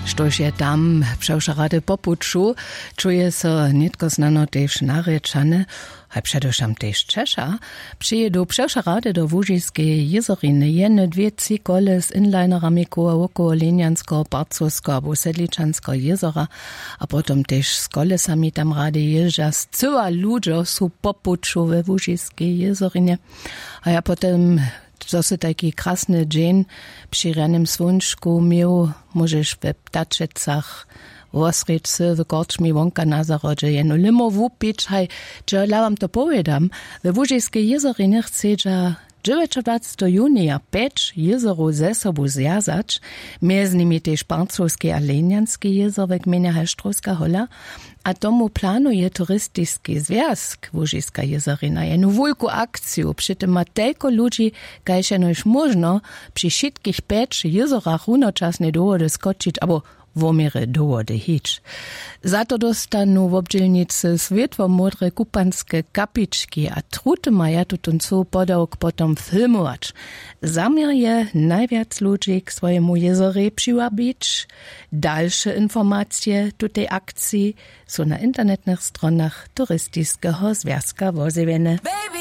Štož je tam převšarade popuču, čuje so nitko znano tež narečane, a především tež Češa, přijedou převšarade do Łužiskiej jezeriny jene 2 kole s inlinerami okolo Lenianského, Barcovského abo Sedličanského jezera, a potom tež s kolesami tam rade ježa. Zcela ľuďo sú popuču ve Łužiskiej jezerinie. A ja potom zase taki krasny dzień przy ranym słonczku miał, możesz we Ptaczecach osryć se w korczmi wonka na zarodzie jeno limo wupić, haj, że ja wam to powiedam, we Łużyskiej jezerinie chcedza 29. junia 5 jezerów ze sobą zjazać, między nimi też Barcowskie a Lenianskie jezer w gminie Halsztrowska Hola, a tomu planuje turystyczny związek Łużyska jezerina. Jedną wielką akcję, przy tym ma tylko ludzi, kajże już można przy wszystkich 5 jezerach równoczesnie dołody skoczyć, abo womiere dołody hić. Za to dostaną w obdzielnicy świetło-modre kupanskie kapiczki, a truty maja tutun co podałk potom filmować. Zamiar je najwiac ludzi k swojemu jezerze przywabić. Dalsze informacje do tej akcji są na internetnych stronach turystycznego związka Wozewiene.